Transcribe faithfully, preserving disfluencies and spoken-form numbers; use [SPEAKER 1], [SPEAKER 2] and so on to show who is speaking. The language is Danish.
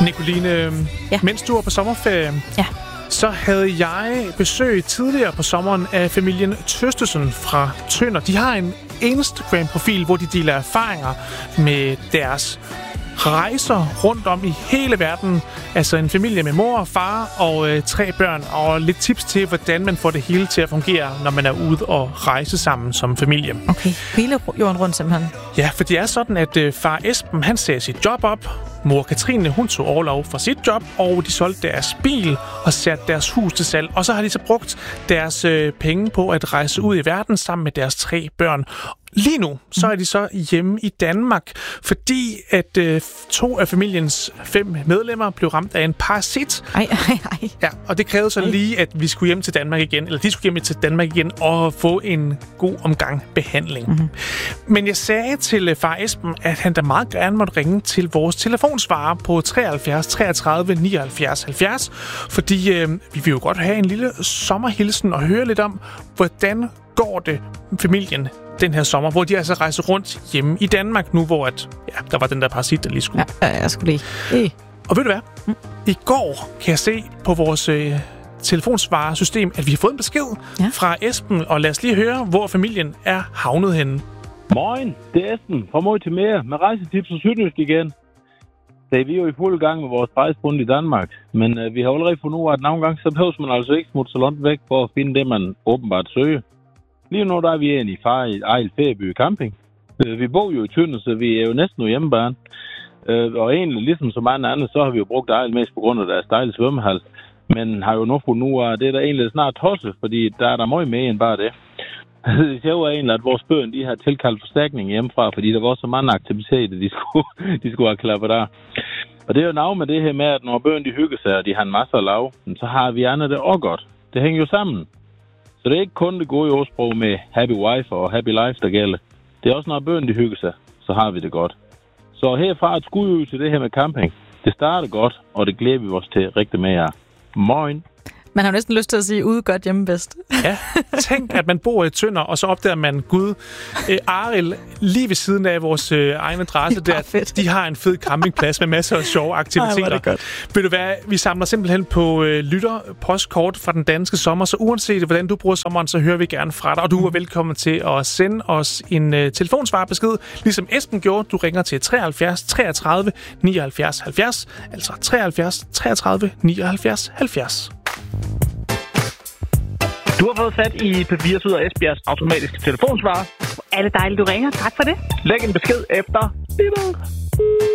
[SPEAKER 1] Nicoline, ja. mens du var på sommerferie,
[SPEAKER 2] ja.
[SPEAKER 1] så havde jeg besøg tidligere på sommeren af familien Tøstesen fra Tønder. De har en Instagram-profil, hvor de deler erfaringer med deres rejser rundt om i hele verden. Altså en familie med mor og far og øh, tre børn, og lidt tips til, hvordan man får det hele til at fungere, når man er ude og rejse sammen som familie.
[SPEAKER 2] Okay, hele jorden rundt simpelthen.
[SPEAKER 1] Ja, for det er sådan, at øh, far Esben, han sagde sit job op. Mor Katrine, hun tog overlov fra sit job, og de solgte deres bil og satte deres hus til salg. Og så har de så brugt deres øh, penge på at rejse ud i verden sammen med deres tre børn. Lige nu, så er de så hjemme i Danmark, fordi at øh, to af familiens fem medlemmer blev ramt af en parasit.
[SPEAKER 2] Ej, ej, ej.
[SPEAKER 1] Ja, og det krævede så lige, at vi skulle hjem til Danmark igen, eller de skulle hjem til Danmark igen og få en god omgang behandling. Mm-hmm. Men jeg sagde til far Esben, at han da meget gerne måtte ringe til vores telefonsvarer på treoghalvfjerds treogtredive nioghalvfjerds halvfjerds, fordi øh, vi vil jo godt have en lille sommerhilsen og høre lidt om, hvordan går det familien den her sommer, hvor de altså rejser rundt hjemme i Danmark nu, hvor at, ja, der var den der parasit, der lige skulle.
[SPEAKER 2] Ja, jeg skulle lige. Hey.
[SPEAKER 1] Og ved du hvad? Mm. I går kan jeg se på vores øh, telefonsvaresystem, at vi har fået en besked ja. fra Esben, og lad os lige høre, hvor familien er havnet henne.
[SPEAKER 3] Moin, det er Esben fra Møj til Mere med rejsetips og Sydjysk igen. Så vi er jo i fuld gang med vores rejsebund i Danmark, men øh, vi har allerede fundet ud af, at nogle gange så behøver man altså ikke smutte så langt væk for at finde det, man åbenbart søger. Lige nu der er vi inde i Ejl Ferieby Camping. Vi bor jo i Tønder, så vi er jo næsten hjemmebane. Og egentlig, ligesom så mange andre, så har vi jo brugt Ejl mest på grund af deres dejlige svømmehal. Men har jo nu fundet ud af, at det er der egentlig snart tosset, fordi der er der meget mere end bare det. Det sjove er egentlig, at vores børn de har tilkaldt forstærkning hjemmefra, fordi der var så mange aktiviteter, de skulle, de skulle have klappet der. Og det er jo nav med det her med, at når børn de hygger sig, og de har en masse at lave, så har vi andre det også godt. Det hænger jo sammen. Så det er ikke kun det gode ordsprog med happy wife og happy life, der gælder. Det er også, når børn de hygger sig, så har vi det godt. Så herfra et skud ud til det her med camping. Det starter godt, og det glæder vi os til rigtig med jer. Moin!
[SPEAKER 2] Man har jo næsten lyst til at sige, ude godt, hjemme bedst.
[SPEAKER 1] Ja, tænk, at man bor i Tønder, og så opdager man, gud, øh, Arild, lige ved siden af vores øh, egen adresse der, fedt. De har en fed campingplads med masser af sjove aktiviteter. Ej, det godt. Ved du hvad, vi samler simpelthen på øh, lytterpostkort fra den danske sommer, så uanset hvordan du bruger sommeren, så hører vi gerne fra dig, og du er velkommen til at sende os en øh, telefonsvarbesked, ligesom Esben gjorde. Du ringer til treoghalvfjerds treogtredive nioghalvfjerds halvfjerds, altså treoghalvfjerds treogtredive nioghalvfjerds halvfjerds.
[SPEAKER 4] Du har fået fat i P fire Syd og Esbjergs automatiske telefonsvarer.
[SPEAKER 5] Er det dejligt, du ringer? Tak for det.
[SPEAKER 4] Læg en besked efter.